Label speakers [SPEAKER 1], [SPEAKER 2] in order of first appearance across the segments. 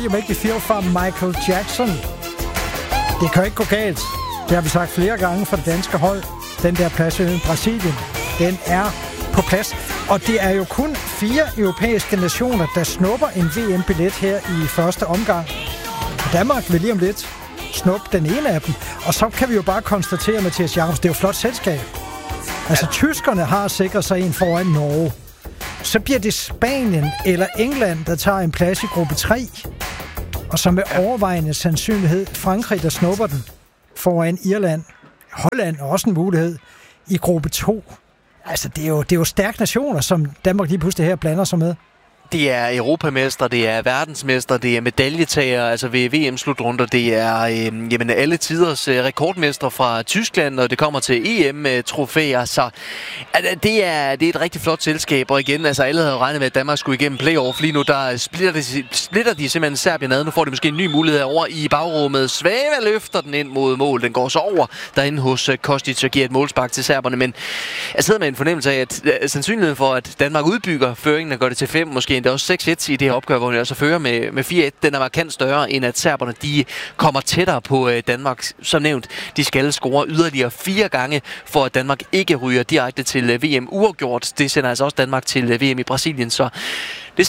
[SPEAKER 1] You Make Me Feel fra Michael Jackson. Det kan ikke gå galt. Det har vi sagt flere gange for det danske hold. Den der plads i Brasilien, den er på plads. Og det er jo kun 4 europæiske nationer, der snupper en VM-billet her i første omgang. Danmark vil lige om lidt snuppe den ene af dem. Og så kan vi jo bare konstatere, Mathias Jacobs, det er jo flot selskab. Altså, tyskerne har sikret sig en foran Norge. Så bliver det Spanien eller England, der tager en plads i gruppe 3. Og så med overvejende sandsynlighed Frankrig, der snupper den foran Irland. Holland er også en mulighed i gruppe 2. Altså, det er jo stærke nationer, som Danmark lige pludselig her blander sig med.
[SPEAKER 2] Det er europamestre, det er verdensmestre, det er medaljetager, altså ved VM-slutrunder, det er alle tiders rekordmestre fra Tyskland, og det kommer til EM-trofæer, så det er et rigtig flot selskab, og igen, altså alle havde regnet med, at Danmark skulle igennem playoff. Lige nu, der splitter de simpelthen Serbien ad. Nu får de måske en ny mulighed over i bagrummet. Svava løfter den ind mod mål, den går så over derinde hos Kostic og giver et målspark til serberne, men jeg sidder med en fornemmelse af, at sandsynligheden for, at Danmark udbygger føringen og gør det til 5, måske det er også 6-1 i det her opgør, hvor de altså fører med 4-1. Den er markant større, end at serberne de kommer tættere på Danmark. Som nævnt, de skal score yderligere 4 gange, for at Danmark ikke ryger direkte til VM uafgjort. Det sender altså også Danmark til VM i Brasilien, så det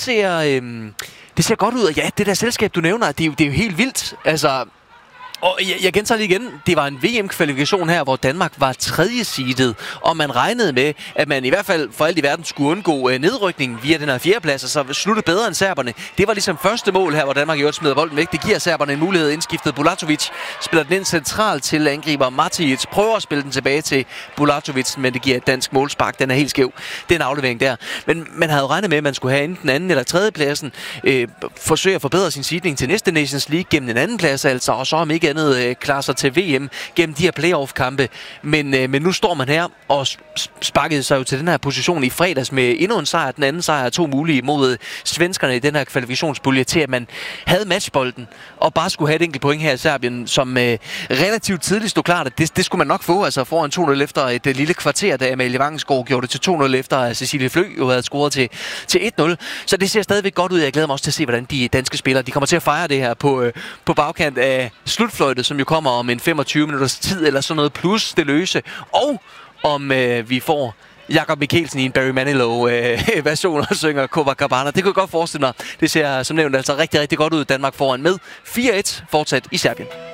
[SPEAKER 2] ser godt ud. Og ja, det der selskab, du nævner, det er jo helt vildt. Altså, og jeg gentager lige igen, det var en VM-kvalifikation her, hvor Danmark var 3. seedet, og man regnede med, at man i hvert fald for alt i verden skulle undgå nedrykning via den her 4. plads, og så slutte bedre end serberne. Det var ligesom første mål her, hvor Danmark i øvrigt smider bolden væk. Det giver serberne en mulighed. Indskiftet Bulatovic spiller den ind centralt til angriber Martinic, prøver at spille den tilbage til Bulatovic, men det giver et dansk målspark. Den er helt skæv. Det er en aflevering der. Men man havde jo regnet med, at man skulle have enten 2. eller 3. pladsen, forsøge at forbedre sin seedning til næste Nations League gennem en 2. plads, altså, og så om ikke klarer sig til VM gennem de her playoff-kampe. Men nu står man her og sparkede sig jo til den her position i fredags med endnu en sejr. Den anden sejr er 2 mulige mod svenskerne i den her kvalifikationspulje, til at man havde matchbolden og bare skulle have et enkelt point her i Serbien, som relativt tidligt stod klart, at det skulle man nok få, altså foran 2-0 efter et lille kvarter, da Amalie Vangsgaard gjorde det til 2-0 efter, at Cecilie Flø jo havde scoret til 1-0. Så det ser stadigvæk godt ud. Jeg glæder mig også til at se, hvordan de danske spillere, de kommer til at fejre det her på bagkant af slutfløjtet, som jo kommer om en 25 minutters tid eller sådan noget, plus det løse. Og om vi får Jakob Mikkelsen i en Barry Manilow-version og synger Copacabana. Det kunne jeg godt forestille mig. Det ser som nævnt altså rigtig, rigtig godt ud. Danmark foran med 4-1 fortsat i Serbien.